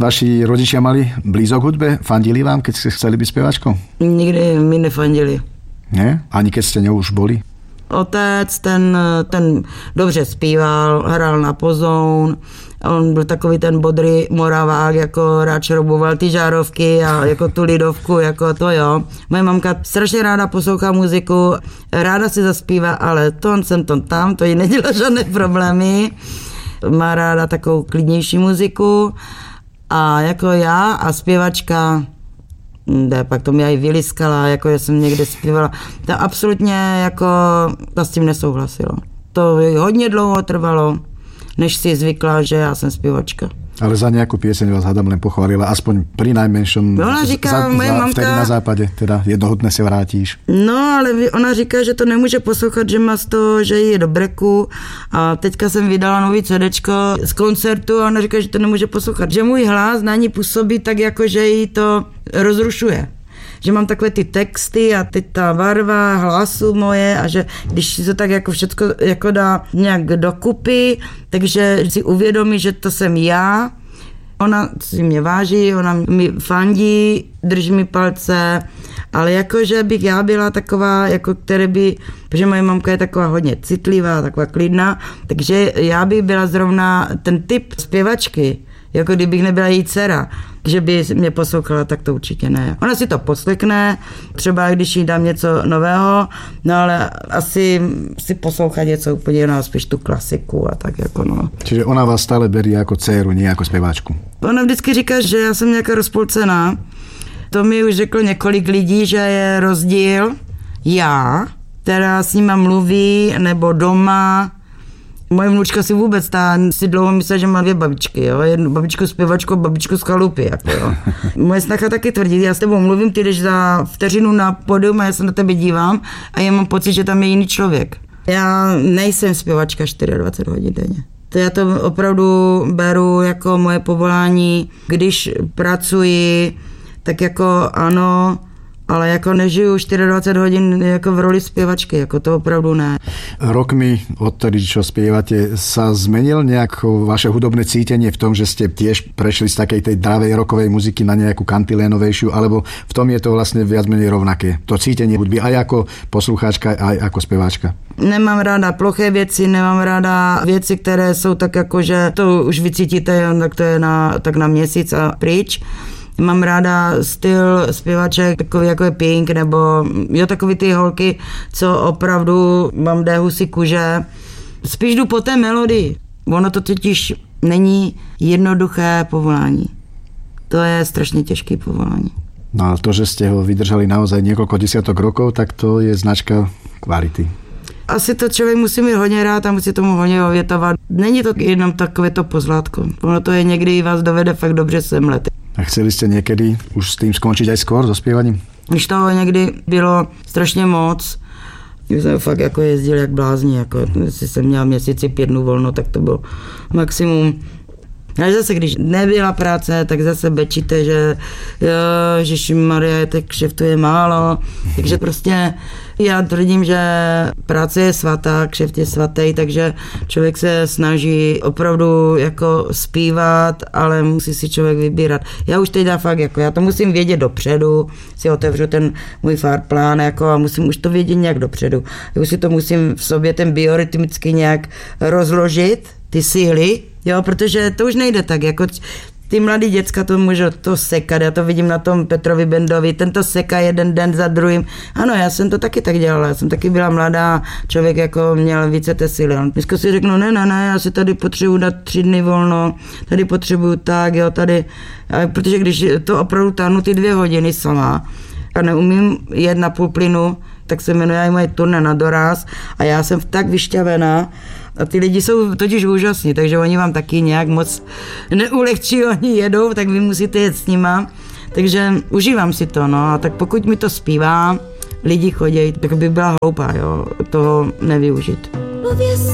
Vaši rodičia mali blízok k hudbe? Fandili vám, keď ste chceli byť speváčkou? Nikdy mi nefandili. Ne? Ani keď ste ňou už boli? Otec, ten dobře zpíval, hrál na pozoun, on byl takový ten bodrý Moravák, jako rád šrouboval ty žárovky a jako tu lidovku, jako to jo. Moje mamka strašně ráda poslouchá muziku, ráda si zaspívá, ale to jsem tam, to jí nedělá žádné problémy. Má ráda takovou klidnější muziku a jako já a zpěvačka, pak to mě i vyliskala, jako já jsem někde zpívala. Ta absolutně jako ta s tím nesouhlasila. To hodně dlouho trvalo, než si zvykla, že já jsem zpěvačka. Ale za nějakou pieseň vás hádam len pochválila, aspoň pri najmenšom ona říká, moje mamka, vtedy na západě, teda Jednohutné se vrátíš. No, ale ona říká, že to nemůže poslouchat, že má z toho, že jí je do breku a teďka jsem vydala nový CDčko z koncertu a ona říká, že to nemůže poslouchat, že můj hlas na ní působí tak, jako že jí to rozrušuje. Že mám takové ty texty a teď ta barva hlasu moje a že když si to tak jako všecko jako dá nějak dokupy, takže si uvědomí, že to jsem já. Ona si mě váží, ona mi fandí, drží mi palce, ale jakože bych já byla taková, jako které by, protože moje mamka je taková hodně citlivá, taková klidná, takže já bych byla zrovna ten typ zpěvačky, jako kdybych nebyla její dcera, že by mě poslouchala, tak to určitě ne. Ona si to poslechne, třeba když jí dám něco nového, no ale asi si poslouchá něco úplně jiného, spíš tu klasiku a tak jako no. Čiže ona vás stále berie jako dceru, nie jako zpěváčku. Ona vždycky říká, že já jsem nějaká rozpolcená. To mi už řeklo několik lidí, že je rozdíl já, která s nima mluví, nebo doma. Moje vnučka si vůbec si dlouho myslela, že má dvě babičky, jo? Jednu babičku zpěvačku, babičku z chalupy, jako jo. Moje snacha taky tvrdí, já s tebou mluvím, ty jdeš za vteřinu na pódium a já se na tebe dívám a já mám pocit, že tam je jiný člověk. Já nejsem zpěvačka 24 hodin denně. To já to opravdu beru jako moje povolání, když pracuji, tak jako ano, ale jako nežiju 24 hodin jako v roli zpěvačky, jako to opravdu ne. Rokmi odtedy, čo spievate, sa zmenil nejak vaše hudobné cítenie v tom, že ste tiež prešli z takej tej dravej rokovej muziky na nejakú kantilénovejšiu, alebo v tom je to vlastne viac menej rovnaké? To cítenie hudby aj ako poslucháčka, aj ako zpěváčka. Nemám ráda ploché věci, nemám ráda věci, které jsou tak jako, že to už vycítíte, tak to je tak na měsíc a pryč. Mám ráda styl zpěvaček, takový jako je Pink, nebo jo, takový ty holky, co opravdu mám dé husí kůže. Spíš jdu po té melodii. Ono to totiž není jednoduché povolání. To je strašně těžké povolání. No ale to, že ste ho vydržali naozaj niekoľko desiatok rokov, tak to je značka kvality. Asi to člověk musí mít hodně rád a musí tomu hodně ovětovat. Není to jenom takové to pozlátko. Ono to je někdy vás dovede fakt dobře semlet. A chceli ste niekedy už s tým skončiť aj skôr so spievaním? Když toho někdy bylo strašně moc, když jsem fakt jako jezdil jak blázni, jako jestli jsem měl měsíci 5 dnů volno, tak to bylo maximum. A zase, když nebyla práce, tak zase bečíte, že Ježišmarja, tak kšeftu je málo. Takže prostě já tvrdím, že práce je svatá, kšeft je svatý, takže člověk se snaží opravdu jako zpívat, ale musí si člověk vybírat. Já už teď fakt, jako já to musím vědět dopředu, si otevřu ten můj farplán jako a musím už to vědět nějak dopředu. Já už si to musím v sobě ten biorytmicky nějak rozložit, ty síly, jo, protože to už nejde tak, jako ty mladý děcka to můžou to sekat, já to vidím na tom Petrovi Bendovi, ten to seká jeden den za druhým. Ano, já jsem to taky tak dělala, já jsem taky byla mladá, člověk jako měl více té síly. Dneska si řeknu, ne, já si tady potřebuji dát 3 dny volno, tady potřebuju tak, jo, tady, protože když to opravdu táhnu ty 2 hodiny sama a neumím jet na půl plynu, tak se jmenuje moje turné na doraz a já jsem tak vyšťavená. A ty lidi jsou totiž úžasní, takže oni vám taky nějak moc neulehčí, oni jedou, tak vy musíte jet s nima. Takže užívám si to, no. A tak pokud mi to zpívá, lidi chodí, tak by byla hloupá, jo, toho nevyužít.